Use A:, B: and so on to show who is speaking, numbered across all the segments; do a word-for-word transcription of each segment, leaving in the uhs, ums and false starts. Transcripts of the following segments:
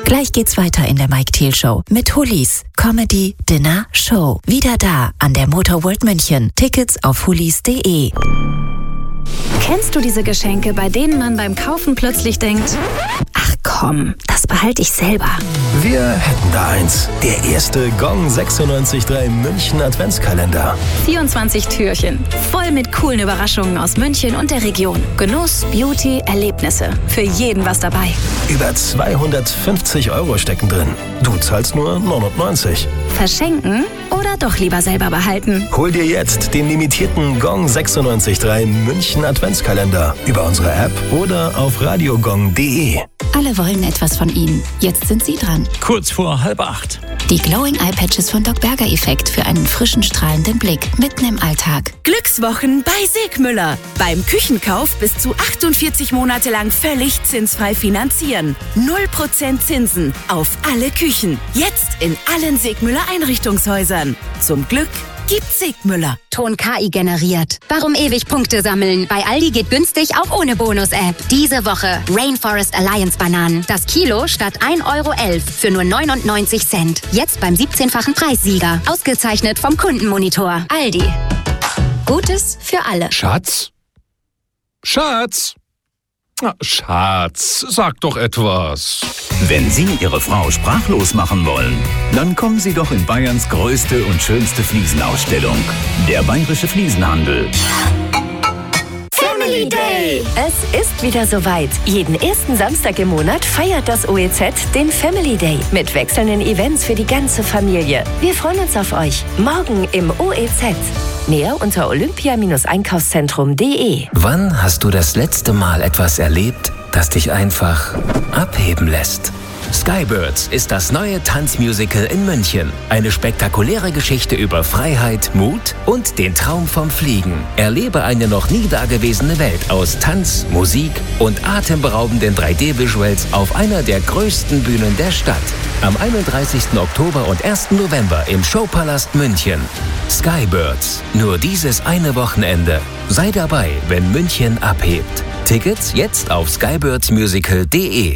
A: Gleich geht's weiter in der Mike Thiel Show mit Hullis Comedy Dinner Show. Wieder da an der Motor World München. Tickets auf hullis punkt de.
B: Kennst du diese Geschenke, bei denen man beim Kaufen plötzlich denkt, ach komm, das behalte ich selber?
C: Wir hätten da eins. Der erste Gong sechsundneunzig Komma drei München Adventskalender.
B: vierundzwanzig Türchen, voll mit coolen Überraschungen aus München und der Region. Genuss, Beauty, Erlebnisse. Für jeden was dabei.
C: Über zweihundertfünfzig Euro stecken drin. Du zahlst nur neunundneunzig.
B: Verschenken oder doch lieber selber behalten?
C: Hol dir jetzt den limitierten Gong sechsundneunzig Komma drei München Adventskalender über unsere App oder auf radiogong punkt de.
A: Alle wollen etwas von Ihnen. Jetzt sind Sie dran.
D: Kurz vor halb acht.
A: Die Glowing Eye Patches von Doc Berger Effekt für einen frischen, strahlenden Blick mitten im Alltag.
E: Glückswochen bei Segmüller. Beim Küchenkauf bis zu achtundvierzig Monate lang völlig zinsfrei finanzieren. null Prozent Zinsen auf alle Küchen. Jetzt in allen Segmüller Einrichtungshäusern. Zum Glück gibt's Segmüller.
F: Ton K I generiert. Warum ewig Punkte sammeln? Bei Aldi geht günstig auch ohne Bonus-App. Diese Woche Rainforest Alliance Bananen. Das Kilo statt ein Euro elf für nur neunundneunzig Cent. Jetzt beim siebzehnfachen Preissieger. Ausgezeichnet vom Kundenmonitor. Aldi. Gutes für alle.
G: Schatz? Schatz? Na, Schatz, sag doch etwas.
H: Wenn Sie Ihre Frau sprachlos machen wollen, dann kommen Sie doch in Bayerns größte und schönste Fliesenausstellung. Der Bayerische Fliesenhandel.
I: Family Day! Es ist wieder soweit. Jeden ersten Samstag im Monat feiert das O E Z den Family Day mit wechselnden Events für die ganze Familie. Wir freuen uns auf euch. Morgen im O E Z. Mehr unter olympia Einkaufszentrum punkt de.
J: Wann hast du das letzte Mal etwas erlebt, das dich einfach abheben lässt? Skybirds ist das neue Tanzmusical in München. Eine spektakuläre Geschichte über Freiheit, Mut und den Traum vom Fliegen. Erlebe eine noch nie dagewesene Welt aus Tanz, Musik und atemberaubenden drei D-Visuals auf einer der größten Bühnen der Stadt. Am einunddreißigsten Oktober und ersten November im Showpalast München. Skybirds. Nur dieses eine Wochenende. Sei dabei, wenn München abhebt. Tickets jetzt auf skybirds musical punkt de.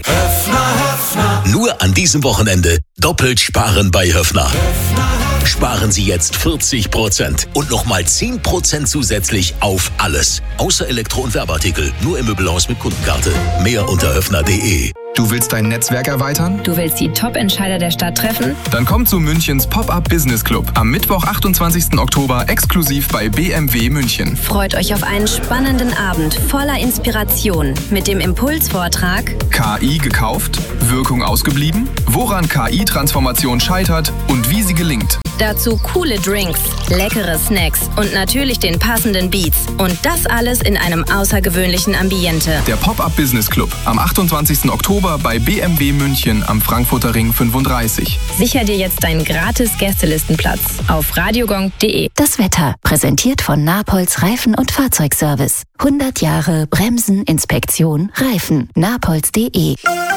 K: Nur an diesem Wochenende doppelt sparen bei Höffner. Sparen Sie jetzt vierzig Prozent und nochmal zehn Prozent zusätzlich auf alles. Außer Elektro- und Werbeartikel. Nur im Möbelhaus mit Kundenkarte. Mehr unter höffner punkt de.
L: Du willst dein Netzwerk erweitern?
B: Du willst die Top-Entscheider der Stadt treffen?
L: Dann komm zu Münchens Pop-Up Business Club. Am Mittwoch, achtundzwanzigsten Oktober, exklusiv bei B M W München.
B: Freut euch auf einen spannenden Abend voller Inspiration mit dem Impulsvortrag
L: K I gekauft? Wirkung ausgeblieben? Woran K I-Transformation scheitert und wie sie gelingt?
B: Dazu coole Drinks, leckere Snacks und natürlich den passenden Beats. Und das alles in einem außergewöhnlichen Ambiente.
L: Der Pop-Up Business Club am achtundzwanzigsten Oktober bei B M W München am Frankfurter Ring fünfunddreißig.
B: Sicher dir jetzt deinen gratis Gästelistenplatz auf radiogong punkt de.
A: Das Wetter, präsentiert von Napolz Reifen- und Fahrzeugservice. hundert Jahre Bremsen, Inspektion, Reifen. napolz punkt de.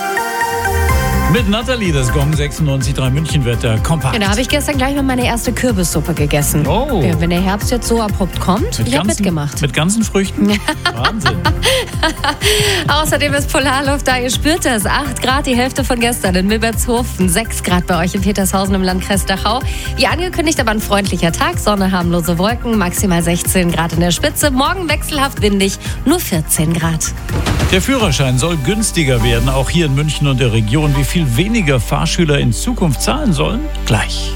D: Mit Nathalie, das Gong sechsundneunzig Komma drei Münchenwetter kompakt.
M: Ja, da habe ich gestern gleich mal meine erste Kürbissuppe gegessen.
D: Oh.
M: Ja, wenn der Herbst jetzt so abrupt kommt,
D: Mit
M: ich habe
D: ganzen-
M: mitgemacht.
D: Mit ganzen Früchten? Wahnsinn.
M: Außerdem ist Polarluft da, ihr spürt das. acht Grad, die Hälfte von gestern in Milbertshofen. sechs Grad bei euch in Petershausen im Landkreis Dachau. Wie angekündigt, aber ein freundlicher Tag. Sonne, harmlose Wolken, maximal sechzehn Grad in der Spitze. Morgen wechselhaft windig, nur vierzehn Grad.
D: Der Führerschein soll günstiger werden, auch hier in München und der Region. Wie viel weniger Fahrschüler in Zukunft zahlen sollen? Gleich.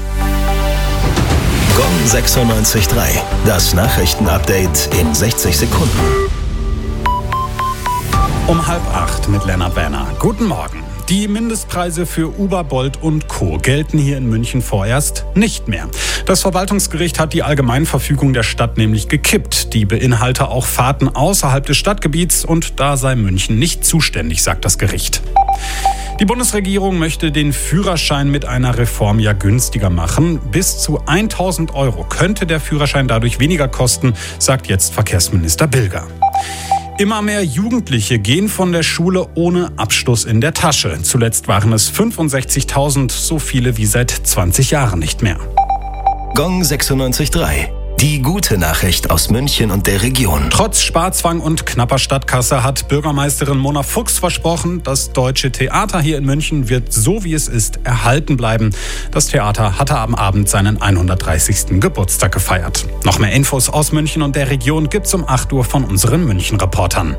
C: Gong sechsundneunzig Komma drei. Das Nachrichtenupdate in sechzig Sekunden.
N: Um halb acht mit Lennart Werner. Guten Morgen. Die Mindestpreise für Uber, Bolt und Co. gelten hier in München vorerst nicht mehr. Das Verwaltungsgericht hat die Allgemeinverfügung der Stadt nämlich gekippt. Die beinhalte auch Fahrten außerhalb des Stadtgebiets und da sei München nicht zuständig, sagt das Gericht. Die Bundesregierung möchte den Führerschein mit einer Reform ja günstiger machen. Bis zu tausend Euro könnte der Führerschein dadurch weniger kosten, sagt jetzt Verkehrsminister Bilger. Immer mehr Jugendliche gehen von der Schule ohne Abschluss in der Tasche. Zuletzt waren es fünfundsechzigtausend, so viele wie seit zwanzig Jahren nicht mehr.
C: Gong sechsundneunzig Komma drei. Die gute Nachricht aus München und der Region.
N: Trotz Sparzwang und knapper Stadtkasse hat Bürgermeisterin Mona Fuchs versprochen, das Deutsche Theater hier in München wird so wie es ist erhalten bleiben. Das Theater hatte am Abend seinen hundertdreißigsten Geburtstag gefeiert. Noch mehr Infos aus München und der Region gibt's um acht Uhr von unseren München-Reportern.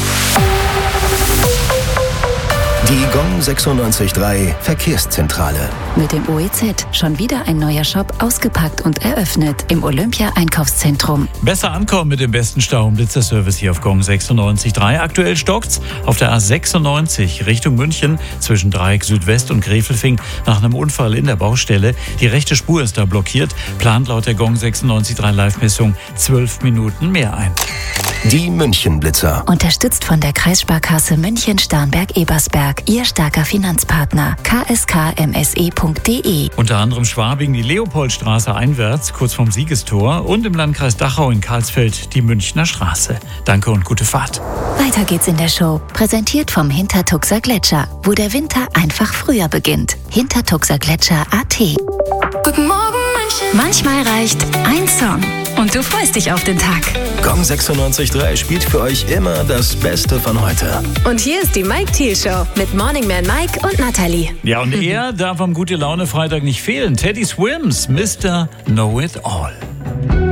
C: Die Gong sechsundneunzig Komma drei Verkehrszentrale.
B: Mit dem O E Z schon wieder ein neuer Shop ausgepackt und eröffnet im Olympia-Einkaufszentrum.
D: Besser ankommen mit dem besten Stau- und Blitzerservice hier auf Gong sechsundneunzig Komma drei. Aktuell stockt's auf der A sechsundneunzig Richtung München zwischen Dreieck Südwest und Gräfelfing nach einem Unfall in der Baustelle. Die rechte Spur ist da blockiert. Plant laut der Gong sechsundneunzig Komma drei Live-Messung zwölf Minuten mehr ein.
C: Die München-Blitzer.
B: Unterstützt von der Kreissparkasse München-Starnberg-Ebersberg. Ihr starker Finanzpartner. k s k m s e punkt d e.
D: Unter anderem Schwabing die Leopoldstraße einwärts, kurz vom Siegestor. Und im Landkreis Dachau in Karlsfeld die Münchner Straße. Danke und gute Fahrt.
B: Weiter geht's in der Show. Präsentiert vom Hintertuxer Gletscher, wo der Winter einfach früher beginnt. Hintertuxer Gletscher Punkt a t.
E: Guten Morgen, München.
B: Manchmal reicht ein Song und du freust dich auf den Tag.
C: Gong sechsundneunzig Komma drei spielt für euch immer das Beste von heute.
E: Und hier ist die Mike Thiel Show mit Morning Man Mike und Nathalie.
D: Ja, und er darf am Gute Laune Freitag nicht fehlen. Teddy Swims, Mister Know It All.